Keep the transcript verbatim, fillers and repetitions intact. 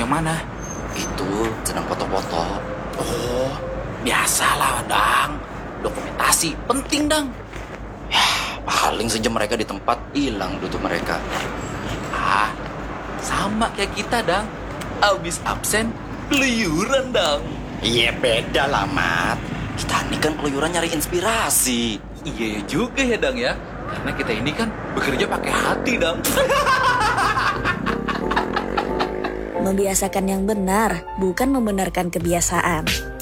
yang mana? Itu sedang foto-foto. Oh, biasalah, Dang. Dokumentasi penting, Dang. Paling sejam mereka di tempat, hilang tutup mereka. Ah, sama kayak kita, Dang. Abis absen, keluyuran, Dang. Iya beda lah, Mat. Kita ini kan keluyuran nyari inspirasi. Iya juga ya, Dang ya. Karena kita ini kan bekerja pakai hati, Dang. Membiasakan yang benar, bukan membenarkan kebiasaan.